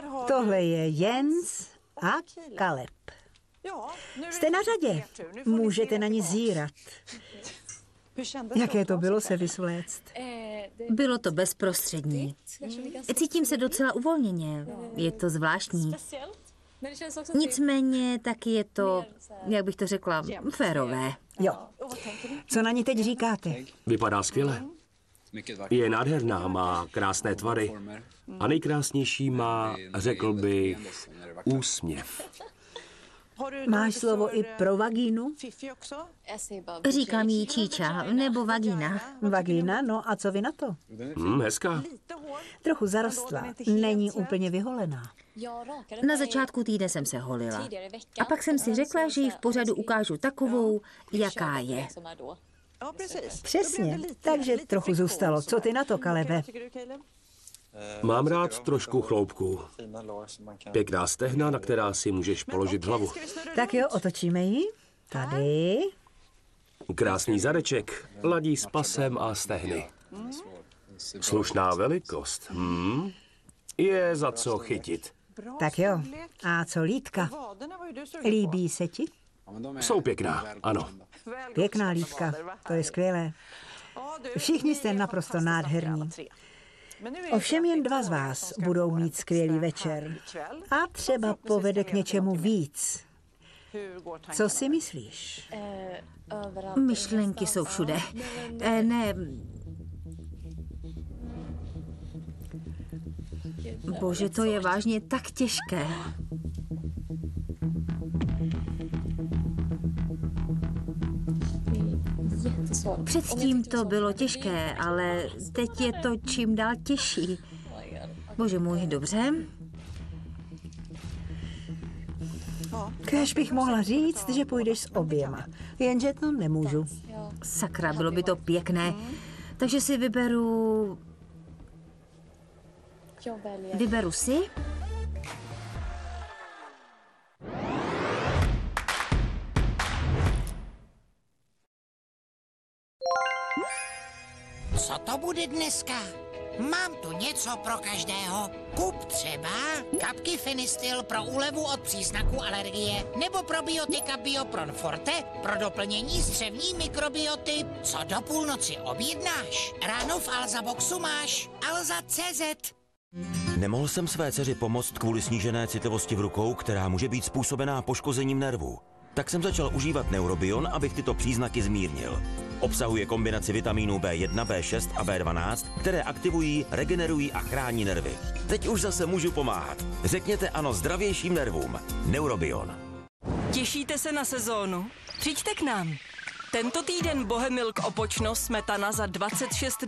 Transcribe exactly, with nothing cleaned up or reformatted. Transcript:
Tohle je Jens a Kaleb. Jste na řadě. Můžete na ní zírat. Jaké to bylo se vysvléct? Bylo to bezprostřední. Cítím se docela uvolněně. Je to zvláštní. Nicméně taky je to, jak bych to řekla, férové. Jo. Co na ní teď říkáte? Vypadá skvěle. Je nádherná, má krásné tvary a nejkrásnější má, řekl bych, úsměv. Máš slovo i pro vagínu? Říkám jí číča nebo vagína. Vagína, no a co vy na to? Hmm, hezká. Trochu zarostlá, není úplně vyholená. Na začátku týdne jsem se holila. A pak jsem si řekla, že ji v pořadu ukážu takovou, jaká je. Přesně, takže trochu zůstalo. Co ty na to, Kalebe? Mám rád trošku chloupků. Pěkná stehna, na která si můžeš položit hlavu. Tak jo, otočíme ji. Tady. Krásný zadeček, ladí s pasem a stehny. Slušná velikost. Hmm. Je za co chytit. Tak jo. A co lítka? Líbí se ti? Jsou pěkná, ano. Pěkná lítka, to je skvělé. Všichni jste naprosto nádherní. Ovšem jen dva z vás budou mít skvělý večer. A třeba povede k něčemu víc. Co si myslíš? Myšlenky jsou všude. E, ne... Bože, to je vážně tak těžké. Předtím to bylo těžké, ale teď je to čím dál těžší. Bože můj, dobře. Kéž bych mohla říct, že půjdeš s oběma. Jenže to nemůžu. Sakra, bylo by to pěkné. Takže si vyberu... Vyberu si... Co to bude dneska? Mám tu něco pro každého. Kup třeba kapky Fenistil pro úlevu od příznaků alergie nebo probiotika Biopron Forte pro doplnění střevní mikrobioty. Co do půlnoci objednáš? Ráno v Alza Boxu máš Alza tečka cé zet. Nemohl jsem své dceři pomoct kvůli snížené citlivosti v rukou, která může být způsobená poškozením nervů. Tak jsem začal užívat Neurobion, abych tyto příznaky zmírnil. Obsahuje kombinaci vitamínů bé jedna, bé šest a bé dvanáct, které aktivují, regenerují a chrání nervy. Teď už zase můžu pomáhat. Řekněte ano zdravějším nervům. Neurobion. Těšíte se na sezónu? Přijďte k nám. Tento týden Bohemilk Opočno smetana za dvacet šest